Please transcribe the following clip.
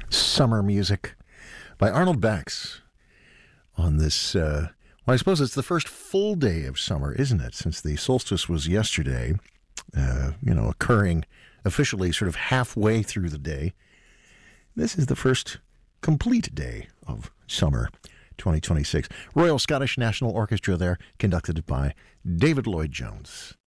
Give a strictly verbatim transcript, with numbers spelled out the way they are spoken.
Summer music by Arnold Bax on this, uh, well, I suppose it's the first full day of summer, isn't it? Since the solstice was yesterday, uh, you know, occurring officially sort of halfway through the day. This is the first complete day of summer twenty twenty-six. Royal Scottish National Orchestra there, conducted by David Lloyd-Jones.